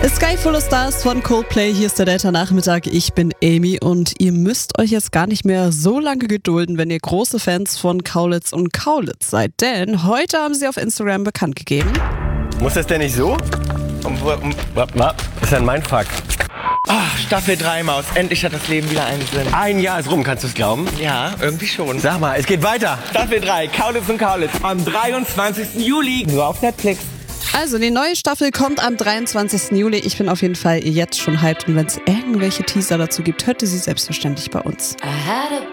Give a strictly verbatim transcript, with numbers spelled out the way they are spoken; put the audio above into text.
Sky Full of Stars von Coldplay, hier ist der Delta-Nachmittag, ich bin Amy und ihr müsst euch jetzt gar nicht mehr so lange gedulden, wenn ihr große Fans von Kaulitz und Kaulitz seid, denn heute haben sie auf Instagram bekannt gegeben. Muss das denn nicht so? Um, um, was ist denn mein Fuck? Ach, Staffel drei, Maus. Endlich hat das Leben wieder einen Sinn. Ein Jahr ist rum, kannst du es glauben? Ja, irgendwie schon. Sag mal, es geht weiter. Staffel drei, Kaulitz und Kaulitz. Am dreiundzwanzigsten Juli. Nur auf Netflix. Also die neue Staffel kommt am dreiundzwanzigsten Juli. Ich bin auf jeden Fall jetzt schon hyped und wenn es irgendwelche Teaser dazu gibt, hört ihr sie selbstverständlich bei uns.